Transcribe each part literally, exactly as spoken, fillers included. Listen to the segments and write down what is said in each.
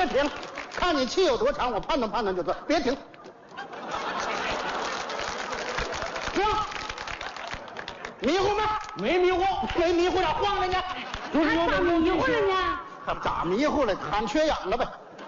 停，看你气有多长，我判断判断就对，别停。停！迷糊吗？ 没迷糊， 没迷糊，咋晃了呢？ 还咋迷糊了呢？ 还咋迷糊了？喊缺氧了呗。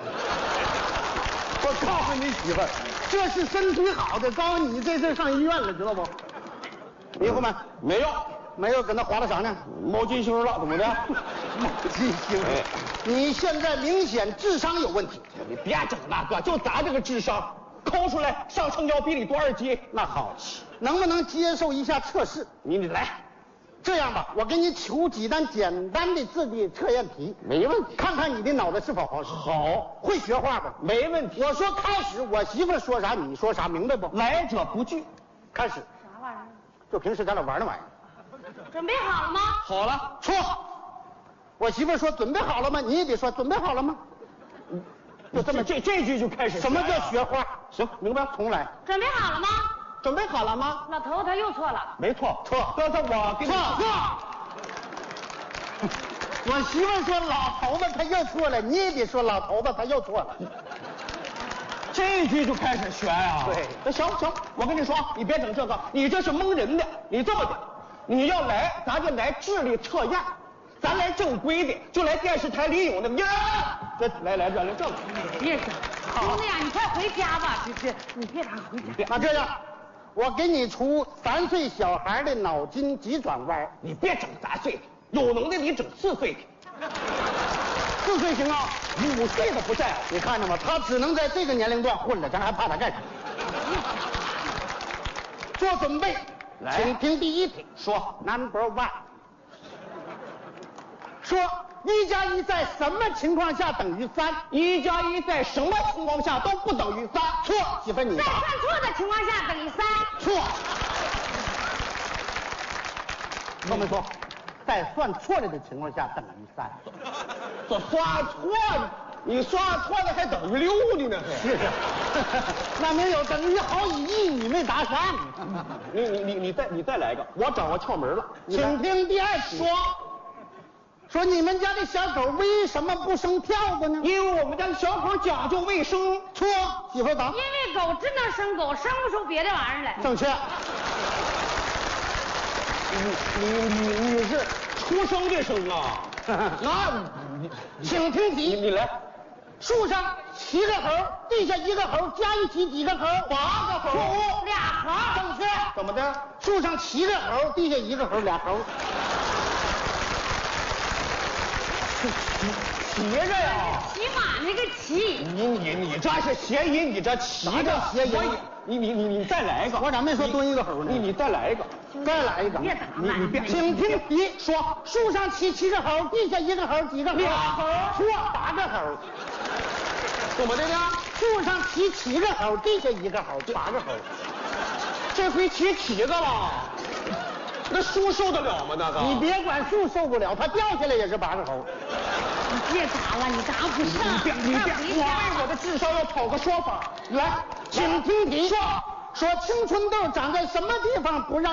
我告诉你媳妇儿，这是身体好的，告诉你这事上医院了，知道不？迷糊没？ 没有， 没有，搁那划拉啥呢？ 冒金星了，怎么的？ 冒金星！ 哎， 你现在明显智商有问题。 你别整那个，就咱这个智商，抠出来上秤要比你多二斤。 那好，能不能接受一下测试？ 你你来， 这样吧，我给你出几单简单的智力测验题， 没问题。 看看你的脑袋是否好使。 好， 会学话不？ 没问题。 我说开始，我媳妇说啥你说啥，明白不？ 来者不拒。 开始。 啥玩意儿？ 就平时咱俩玩那玩意儿。 准备好了吗？ 好了， 错。我媳妇说准备好了吗？你也得说准备好了吗？ 就这么这这句就开始。 什么叫学话？ 行，明白？ 重来。 准备好了吗？ 准备好了吗？ 老头他又错了。 没错，错。刚才我给你错错。我媳妇说老头子他又错了，你也得说老头子他又错了。 这句就开始学呀、 对， 那行行，我跟你说，你别整这个，你这是蒙人的。你这么的，你要来，咱就来智力测验，咱来正规的，就来电视台里有的。你这来来这来这个， 别整，兄弟啊，你快回家吧，这这你别打回家。 那这样，我给你出三岁小孩的脑筋急转弯。 你别整三岁的，有能耐你整四岁的。 四岁行啊， 五岁的不在乎。 你看着吗？他只能在这个年龄段混了，咱还怕他干啥？做准备， 来请听第一题。 说 Number one， 说一加一在什么情况下等于三？ 一加一在什么情况下都不等于三。 错，媳妇儿你答。 在犯错的情况下等于三。 错。错没错？在算错了的情况下等于三。 这算错呢？你算错了还等于六呢呢？ 是是。那没有等于好几亿，你没答上。 你你你你再你再来一个，我掌握窍门了。 请听第二题。 说说你们家的小狗为什么不生跳蚤呢？ 因为我们家的小狗讲究卫生。 错，媳妇答。 因为狗只能生狗，生不出别的玩意儿来。 正确。 你你你你是出生的生啊？那你请听题。 你你来， 树上七个猴，地下一个猴，加一起几个猴？八个猴。错， 俩猴。 正确。 怎么的？ 树上七个猴，地下一个猴，俩猴。 骑着呀？ 骑马那个骑。 你你你这是谐音，你这骑哪着叫谐音我你你你你再来一个。 我咋没说蹲一个猴呢？ 你你再来一个， 再来一个。 别打你你别请听题。说树上骑七个猴，地下一个猴，几个猴？ 俩猴。 错，八个猴。 怎么的呢？ 树上骑七个猴，地下一个猴，八个猴。 这回骑七个了，那树受得了吗？那个你别管树受不了，它掉下来也是八个猴。 你别打了，你打不上。 你别你别，我为我的智商要讨个说法。 来，请听题。说说青春痘长在什么地方不让